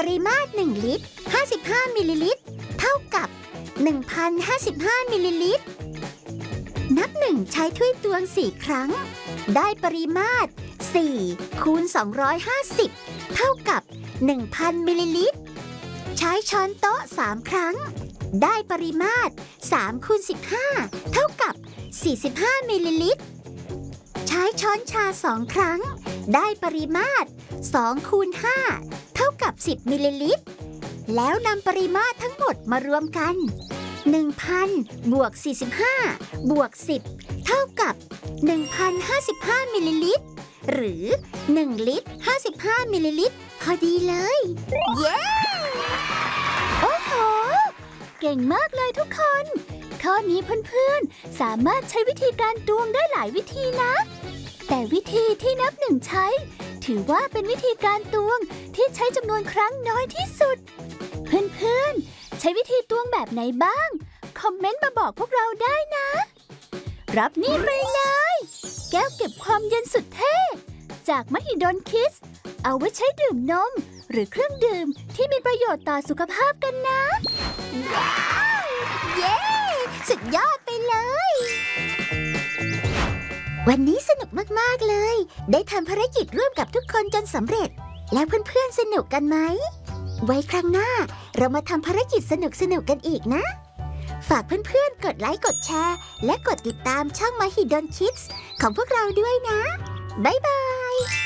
ริมาตร1ลิตร55มิลลิลิตรเท่ากับ 1,055 มิลลิลิตรนับ1ใช้ถ้วยตวง4ครั้งได้ปริมาตร4คูณ250เท่ากับ 1,000 มิลลิลิตรใช้ช้อนโต๊ะ3ครั้งได้ปริมาตร3คูณ15เท่ากับ45มิลลิลิตรใช้ช้อนชา2ครั้งได้ปริมาตร2คูณ5เท่ากับ10มิลลิลิตรแล้วนำปริมาตรทั้งหมดมารวมกัน 1,000 บวก 45 บวก 10 เท่ากับ 1,055 มิลลิลิตรหรือ1ลิตร55มิลลิลิตรพอดีเลยเย้โอ้โหเก่งมากเลยทุกคนข้อนี้เพื่อนๆสามารถใช้วิธีการตวงได้หลายวิธีนะแต่วิธีที่นับหนึ่งใช้ถือว่าเป็นวิธีการตวงที่ใช้จำนวนครั้งน้อยที่สุดเพื่อนๆใช้วิธีตวงแบบไหนบ้างคอมเมนต์มาบอกพวกเราได้นะรับนี่ไปเลยแก้วเก็บความเย็นสุดเท่จากมหิดลคิสเอาไว้ใช้ดื่มนมหรือเครื่องดื่มที่มีประโยชน์ต่อสุขภาพกันนะว้าวเย้สุดยอดไปเลยวันนี้สนุกมากๆเลยได้ทำภารกิจร่วมกับทุกคนจนสำเร็จแล้วเพื่อนๆสนุกกันไหมไว้ครั้งหน้าเรามาทำภารกิจสนุกๆกันอีกนะฝากเพื่อนๆกดไลค์กดแชร์และกดติดตามช่อง Mahidol Kids ของพวกเราด้วยนะบ๊ายบาย